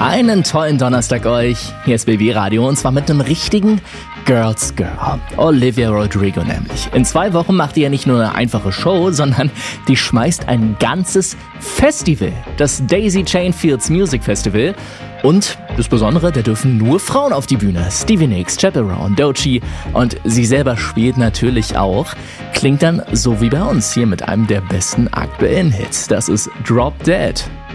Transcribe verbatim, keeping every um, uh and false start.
Einen tollen Donnerstag euch. Hier ist B B Radio und zwar mit einem richtigen Girls Girl. Olivia Rodrigo nämlich. In zwei Wochen macht die ja nicht nur eine einfache Show, sondern die schmeißt ein ganzes Festival. Das Daisy Chain Fields Music Festival. Und das Besondere, da dürfen nur Frauen auf die Bühne. Stevie Nicks, Chaperone, Doechii und sie selber spielt natürlich auch. Klingt dann so wie bei uns hier mit einem der besten aktuellen Hits. Das ist Drop Dead.